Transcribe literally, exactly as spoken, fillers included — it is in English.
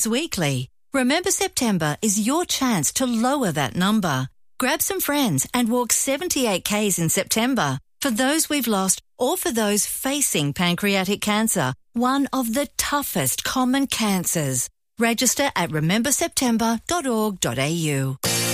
weekly. Remember September is your chance to lower that number. Grab some friends and walk seventy-eight kays in September. For those we've lost or for those facing pancreatic cancer, one of the toughest common cancers. Register at remember september dot org dot a u.